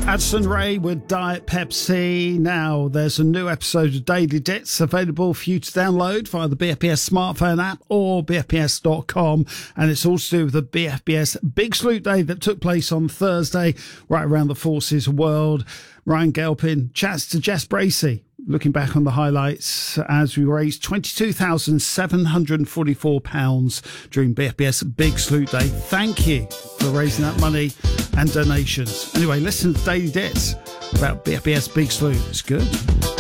Addison Rae with Diet Pepsi. Now, there's a new episode of Daily Dits available for you to download via the BFBS smartphone app or BFBS.com. And it's all to do with the BFBS Big Salute Day that took place on Thursday, right around the Forces World. Ryan Gelpin chats to Jess Bracey, looking back on the highlights as we raised £22,744 during BFBS Big Salute Day. Thank you for raising that money and donations. Anyway, listen to Daily Dits about BFBS Big Salute. It's good.